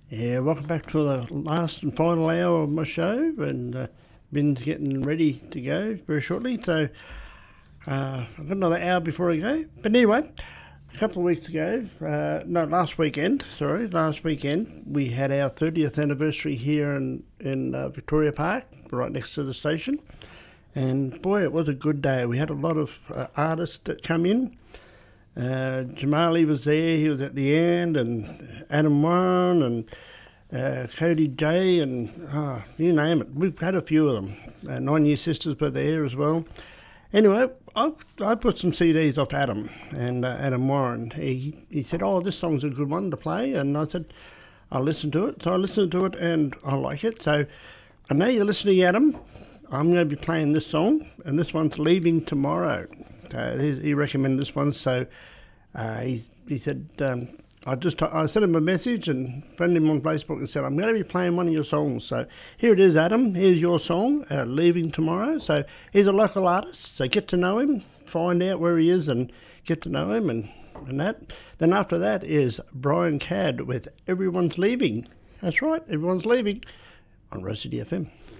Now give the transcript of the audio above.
Yeah, welcome back to the last and final hour of my show, and Ben's getting ready to go very shortly. So I've got another hour before I go. But anyway, a couple of weeks ago, last weekend, we had our 30th anniversary here in Victoria Park, right next to the station. And boy, it was a good day. We had a lot of artists that come in. Jamali was there, he was at the end, and Adam Warren and Cody J, and you name it. We've had a few of them. 9 Year Sisters were there as well. Anyway, I put some CDs off Adam and Adam Warren. He said, "Oh, this song's a good one to play," and I said, "I'll listen to it." So I listened to it and I like it. So I know you're listening, Adam. I'm going to be playing this song, and this one's Leaving Tomorrow. He recommended this one, so he said, I sent him a message and friended him on Facebook and said, "I'm going to be playing one of your songs." So here it is, Adam. Here's your song, Leaving Tomorrow. So he's a local artist, so get to know him, find out where he is and get to know him and that. Then after that is Brian Cadd with Everyone's Leaving. That's right, Everyone's Leaving on Rose City FM.